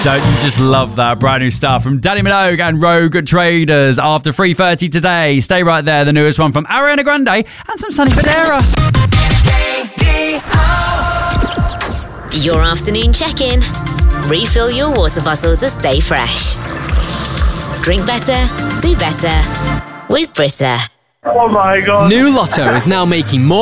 Don't you just love that? Brand new stuff from Danny Minogue and Rogue Traders after 3:30 today. Stay right there. The newest one from Ariana Grande and some Sonny Fodera. Your afternoon check-in. Refill your water bottle to stay fresh. Drink better, do better with Brita. Oh my God. New Lotto is now making more